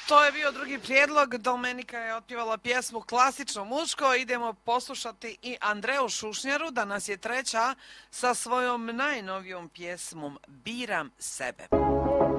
To je bio drugi prijedlog. Domenika je otpjevala pjesmu Klasično muško. Idemo poslušati i Andreju Šušnjaru. Danas je treća sa svojom najnovijom pjesmom Biram sebe.